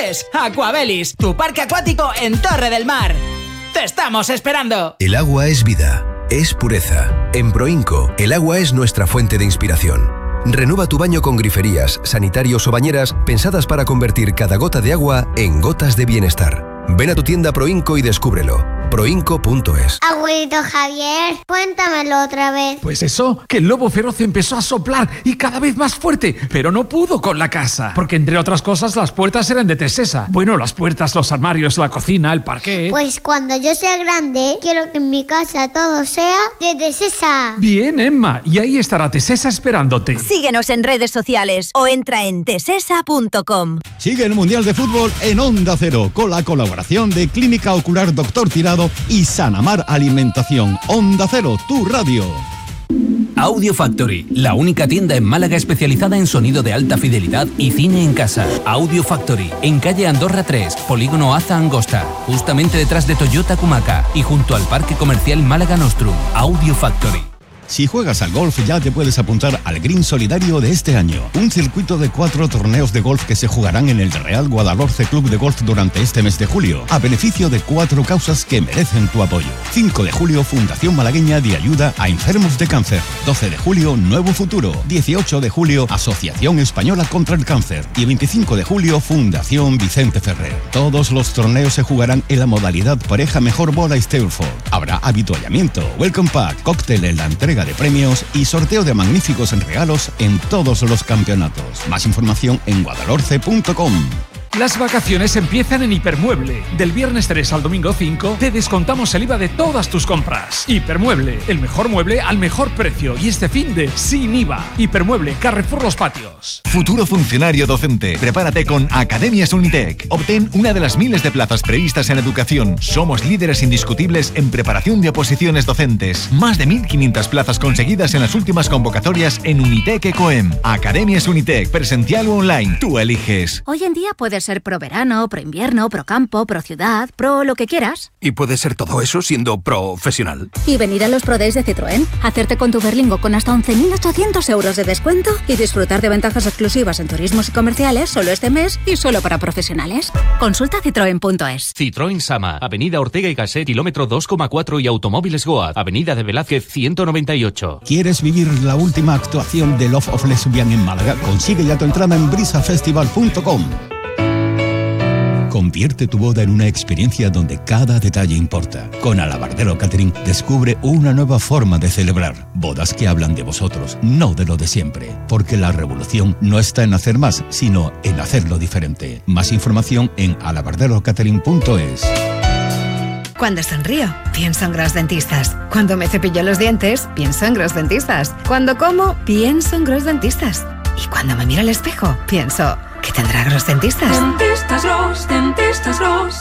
es Aquabelis, tu parque acuático en Torre del Mar. ¡Te estamos esperando! El agua es vida, es pureza. En Proinco, el agua es nuestra fuente de inspiración. Renueva tu baño con griferías, sanitarios o bañeras pensadas para convertir cada gota de agua en gotas de bienestar. Ven a tu tienda Proinco y descúbrelo. Proinco.es. Abuelito Javier, cuéntamelo otra vez. Pues eso, que el lobo feroz empezó a soplar y cada vez más fuerte, pero no pudo con la casa, porque entre otras cosas las puertas eran de Tesesa. Bueno, las puertas, los armarios, la cocina, el parquet. Pues cuando yo sea grande, quiero que en mi casa todo sea de Tesesa. Bien, Emma, y ahí estará Tesesa esperándote. Síguenos en redes sociales o entra en tesesa.com. Sigue el Mundial de Fútbol en Onda Cero, con la colaboración de Clínica Ocular Doctor Tirado y Sanamar Alimentación. Onda Cero, tu radio. Audio Factory, la única tienda en Málaga especializada en sonido de alta fidelidad y cine en casa. Audio Factory, en calle Andorra 3, Polígono Aza Angosta, justamente detrás de Toyota Kumaca y junto al Parque Comercial Málaga Nostrum. Audio Factory. Si juegas al golf, ya te puedes apuntar al Green Solidario de este año. Un circuito de 4 torneos de golf que se jugarán en el Real Guadalhorce Club de Golf durante este mes de julio, a beneficio de 4 causas que merecen tu apoyo. 5 de julio, Fundación Malagueña de Ayuda a Enfermos de Cáncer. 12 de julio, Nuevo Futuro. 18 de julio, Asociación Española contra el Cáncer. Y 25 de julio, Fundación Vicente Ferrer. Todos los torneos se jugarán en la modalidad pareja mejor bola Stableford. Habrá habituallamiento, welcome pack, cóctel en la entrega de premios y sorteo de magníficos regalos en todos los campeonatos. Más información en guadalhorce.com. Las vacaciones empiezan en Hipermueble. Del viernes 3 al domingo 5 te descontamos el IVA de todas tus compras. Hipermueble, el mejor mueble al mejor precio. Y este finde sin IVA. Hipermueble, Carrefour Los Patios. Futuro funcionario docente. Prepárate con Academias Unitec. Obtén una de las miles de plazas previstas en educación. Somos líderes indiscutibles en preparación de oposiciones docentes. Más de 1.500 plazas conseguidas en las últimas convocatorias en Unitec Ecoem. Academias Unitec, presencial o online. Tú eliges. Hoy en día puedes ser pro verano, pro invierno, pro campo, pro ciudad, pro lo que quieras. Y puedes ser todo eso siendo profesional. Y venir a los Pro Days de Citroën, hacerte con tu Berlingo con hasta 11.800 euros de descuento y disfrutar de ventajas exclusivas en turismos y comerciales solo este mes y solo para profesionales. Consulta citroen.es. Citroën Sama, Avenida Ortega y Gasset, kilómetro 2,4 y Automóviles Goa, Avenida de Velázquez 198. ¿Quieres vivir la última actuación de Love of Lesbian en Málaga? Consigue ya tu entrada en brisafestival.com. Convierte tu boda en una experiencia donde cada detalle importa. Con Alabardero Catering descubre una nueva forma de celebrar. Bodas que hablan de vosotros, no de lo de siempre. Porque la revolución no está en hacer más, sino en hacerlo diferente. Más información en alabarderocatering.es. Cuando sonrío, pienso en Gros Dentistas. Cuando me cepillo los dientes, pienso en Gros Dentistas. Cuando como, pienso en Gros Dentistas. Y cuando me miro al espejo, pienso... ¿qué tendrá Gros Dentistas? Dentistas Gros, Dentistas Gros.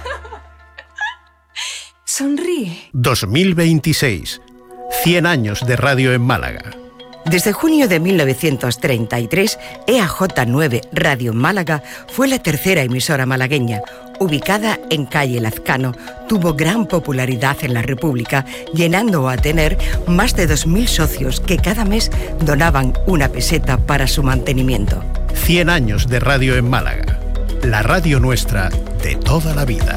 Sonríe. 2026. 100 años de radio en Málaga. Desde junio de 1933, EAJ9 Radio Málaga fue la tercera emisora malagueña. Ubicada en calle Lazcano, tuvo gran popularidad en la República, llenando a tener más de 2.000 socios que cada mes donaban una peseta para su mantenimiento. 100 años de radio en Málaga. La radio nuestra de toda la vida.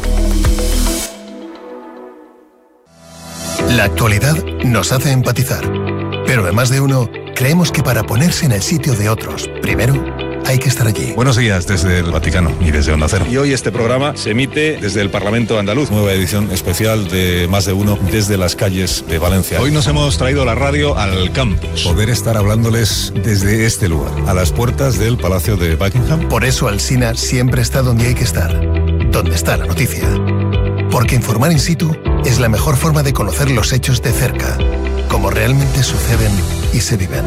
La actualidad nos hace empatizar. Pero además de uno, creemos que para ponerse en el sitio de otros, primero hay que estar allí. Buenos días desde el Vaticano y desde Onda Cero. Y hoy este programa se emite desde el Parlamento Andaluz. Nueva edición especial de Más de Uno desde las calles de Valencia. Hoy nos hemos traído la radio al campus. Poder estar hablándoles desde este lugar, a las puertas del Palacio de Buckingham. Por eso Alsina siempre está donde hay que estar, donde está la noticia. Porque informar in situ es la mejor forma de conocer los hechos de cerca, como realmente suceden y se viven.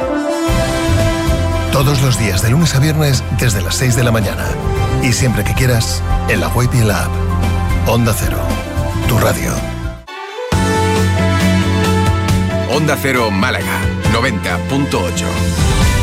Todos los días de lunes a viernes desde las 6 de la mañana. Y siempre que quieras, en la web y en la app. Onda Cero, tu radio. Onda Cero Málaga, 90.8.